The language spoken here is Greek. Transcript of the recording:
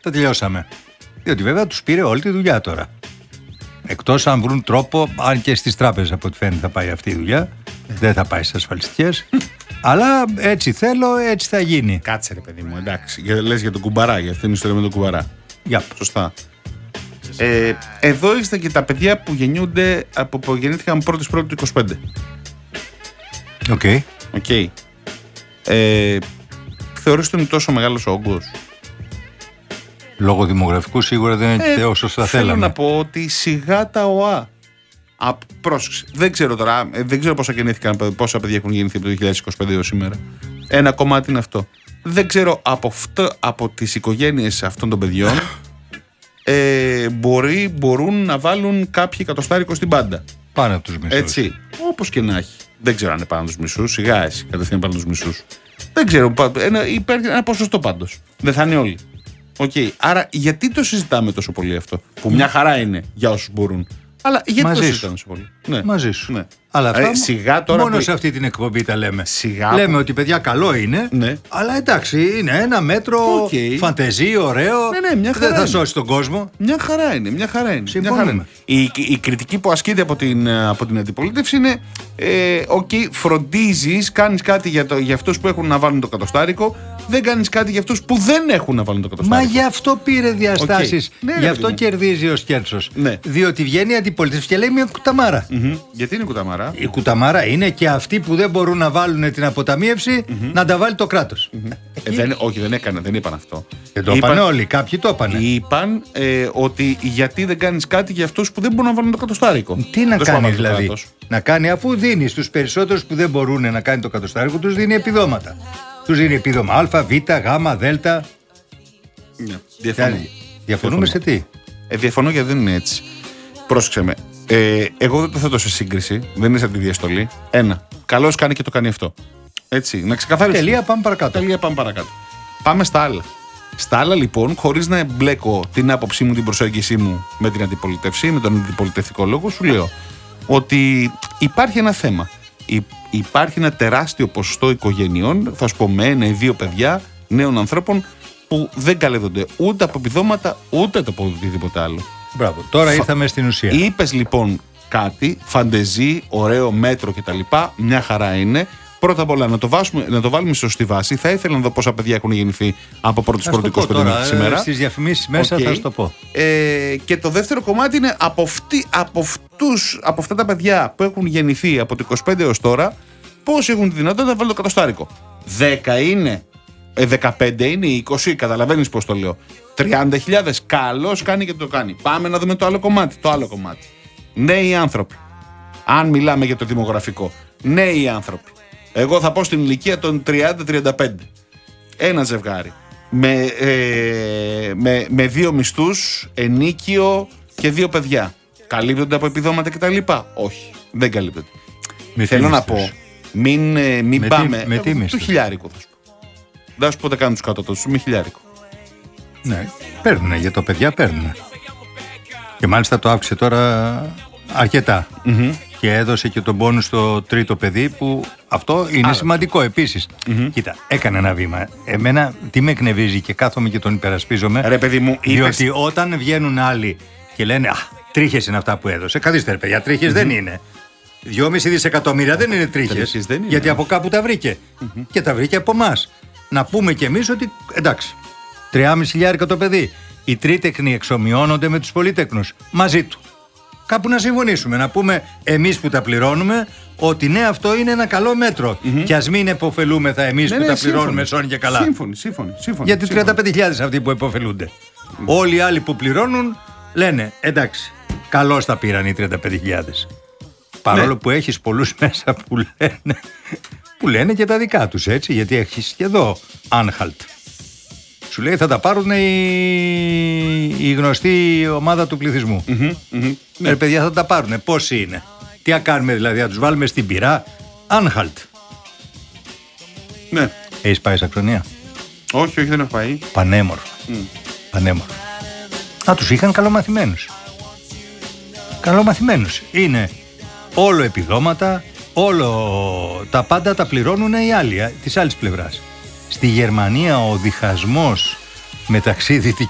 τα τελειώσαμε. Διότι βέβαια τους πήρε όλη τη δουλειά τώρα. Εκτός αν βρουν τρόπο, αν και στις τράπεζες από ό,τι φαίνεται θα πάει αυτή η δουλειά. Δεν θα πάει στις ασφαλιστικές. Αλλά έτσι θέλω, έτσι θα γίνει. Κάτσε ρε παιδί μου, εντάξει. Λες για τον κουμπαρά, για αυτήν την ιστορία με τον κουμπαρά. Σωστά. Εδώ είστε και τα παιδιά που γεννιούνται που γεννήθηκαν πρώτης του 25. Οκ. Θεωρείς ότι είναι τόσο μεγάλος ο όγκος? Λόγω δημογραφικού σίγουρα δεν είναι όσο θα θέλαμε. Θέλω να πω ότι σιγά τα ΟΑ. Πρόσεξε. Δεν ξέρω τώρα, δεν ξέρω πόσα παιδιά έχουν γεννηθεί από το 2025 έως σήμερα. Ένα κομμάτι είναι αυτό. Δεν ξέρω από τις οικογένειες αυτών των παιδιών μπορούν να βάλουν κάποιοι εκατοστάρικο στην πάντα. Πάνω από τους μισούς. Έτσι. Όπως και να έχει. Δεν ξέρω αν είναι πάνω από τους μισούς. Σιγά εσύ κατευθείαν πάνω από τους μισούς. Δεν ξέρω. Υπάρχει ένα ποσοστό πάντως. Δεν θα είναι όλοι. Άρα γιατί το συζητάμε τόσο πολύ αυτό? Που μια χαρά είναι για όσους μπορούν. Αλλά γιατί το συζητάμε τόσο πολύ? Ναι. Μαζί σου. Ναι. Αλλά αυτά σιγά τώρα μόνο σε αυτή την εκπομπή τα λέμε. Σιγά λέμε ότι παιδιά καλό είναι, ναι. Αλλά εντάξει είναι ένα μέτρο φαντεζή, ωραίο. Ναι, μια χαρά δεν θα σώσει τον κόσμο. Μια χαρά είναι. Η κριτική που ασκείται από την αντιπολίτευση είναι φροντίζεις, κάνεις κάτι για αυτούς που έχουν να βάλουν το κατοστάρικο, δεν κάνεις κάτι για αυτούς που δεν έχουν να βάλουν το κατοστάρικο. Μα γι' αυτό πήρε διαστάσεις. Ναι, γι' αυτό κερδίζει ο Σκέρτσος. Ναι. Διότι βγαίνει η αντιπολίτευση και λέει μια κουταμάρα. Γιατί είναι κουταμάρα? Η κουταμάρα είναι και αυτοί που δεν μπορούν να βάλουν την αποταμίευση να τα βάλει το κράτος. Όχι, δεν είπαν αυτό. Δεν το είπαν όλοι, κάποιοι το είπαν. Είπαν ότι γιατί δεν κάνεις κάτι για αυτούς που δεν μπορούν να βάλουν το κατοστάρικο. Τι να κάνει δηλαδή? Να κάνει αφού δίνει στους περισσότερους που δεν μπορούν να κάνει το κατοστάρικο, τους δίνει επιδόματα. Τους δίνει επίδομα Α, Β, Γ, Δ. Διαφωνούμε σε τι? Διαφωνώ γιατί δεν είναι έτσι. Πρόσεξε με. Εγώ δεν το θέτω σε σύγκριση. Δεν είναι σαν τη διαστολή. Καλώς κάνει και το κάνει αυτό. Έτσι, να ξεκαθαρίσουμε. Τελεία, πάμε παρακάτω. Πάμε στα άλλα. Στα άλλα λοιπόν, χωρίς να εμπλέκω την άποψή μου, την προσέγγιση μου με την αντιπολίτευση, με τον αντιπολιτευτικό λόγο, σου λέω ότι υπάρχει ένα θέμα. Υπάρχει ένα τεράστιο ποσοστό οικογενειών, θα σου πω με 1 ή 2 παιδιά, νέων ανθρώπων, που δεν καλύπτονται ούτε από επιδόματα ούτε από οτιδήποτε άλλο. Μπράβο, τώρα ήρθαμε στην ουσία. Είπες λοιπόν κάτι, φαντεζή, ωραίο μέτρο κτλ. Μια χαρά είναι. Πρώτα απ' όλα να το βάλουμε σε σωστή βάση. Θα ήθελα να δω πόσα παιδιά έχουν γεννηθεί από 1η Πρώτη 25 μέχρι σήμερα. Στις διαφημίσεις μέσα θα σου το πω. Και το δεύτερο κομμάτι είναι από αυτά τα παιδιά που έχουν γεννηθεί από το 25 έως τώρα, πόσοι έχουν τη δυνατότητα να βάλουν το κατοστάρικο? 10 είναι, 15 είναι, 20, καταλαβαίνεις πώς το λέω. 30.000, καλώς κάνει και το κάνει. Πάμε να δούμε το άλλο κομμάτι. Νέοι άνθρωποι. Αν μιλάμε για το δημογραφικό. Νέοι άνθρωποι. Εγώ θα πω στην ηλικία των 30-35. Ένα ζευγάρι. Με 2 μισθούς, ενίκιο και 2 παιδιά. Καλύπτονται από επιδόματα κτλ? Όχι, δεν καλύπτονται. Θέλω να πω, μην πάμε. Με τι μισθούς? Του χιλιάρικου θα σου πω. Δεν θα σου πω δεν κάνουν τους κατώτατους, με χιλιάρικο. Ναι, παίρνουνε, για το παιδιά παίρνουνε. Και μάλιστα το αύξησε τώρα αρκετά. Και έδωσε και τον πόνους στο τρίτο παιδί, που αυτό είναι σημαντικό επίσης. Κοίτα, έκανε ένα βήμα. Εμένα τι με εκνευρίζει και κάθομαι και τον υπερασπίζομαι. Ρε παιδί μου, διότι όταν βγαίνουν άλλοι και λένε τρίχες είναι αυτά που έδωσε. Καθίστε ρε παιδιά, τρίχες δεν είναι. 2,5 δισεκατομμύρια δεν είναι τρίχες. Γιατί από κάπου τα βρήκε. Και τα βρήκε από εμάς. Να πούμε κι εμείς ότι εντάξει, 3.500 το παιδί. Οι τρίτεκνοι εξομοιώνονται με τους πολύτεκνους μαζί του. Κάπου να συμφωνήσουμε, να πούμε εμείς που τα πληρώνουμε ότι ναι, αυτό είναι ένα καλό μέτρο. Και ας μην επωφελούμεθα εμείς που τα πληρώνουμε σώνει και καλά. Σύμφωνοι. Γιατί 35.000 αυτοί που επωφελούνται. Όλοι οι άλλοι που πληρώνουν λένε εντάξει, καλώς τα πήραν οι 35.000. Παρόλο που έχεις πολλούς μέσα που λένε και τα δικά τους, έτσι, γιατί έχεις και εδώ Άνχαλτ. Σου λέει θα τα πάρουν η γνωστή ομάδα του πληθυσμού. Ναι, παιδιά θα τα πάρουν. Πόσοι είναι? Τι θα κάνουμε δηλαδή, θα τους βάλουμε στην πυρά? Άνχαλτ. Ναι. Έχεις πάει Σαξονία? Όχι, δεν έχω πάει. Πανέμορφα. Πανέμορφα. Τους είχαν καλομαθημένους. Καλομαθημένους. Είναι όλο επιδόματα, όλο τα πάντα τα πληρώνουν οι άλλοι της άλλης πλευράς. Στη Γερμανία ο διχασμός μεταξύ